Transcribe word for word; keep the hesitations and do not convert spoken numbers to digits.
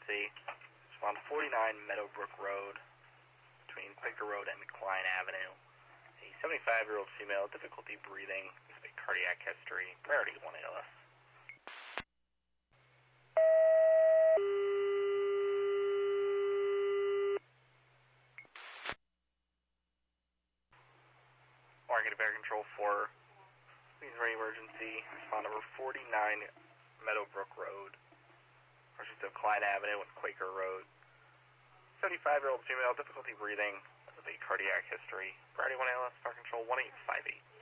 emergency. Respond to forty-nine Meadowbrook Road, between Quaker Road and McLean Avenue. A seventy-five-year-old female, difficulty breathing, with a cardiac history, priority one A L S. Market Air Control four, Queensbury emergency, respond number forty-nine Meadowbrook Road, emergency to Klein Avenue and Quaker Road. seventy-five-year-old female, difficulty breathing, with a cardiac history, priority one A L S, Fire Control one eight five eight.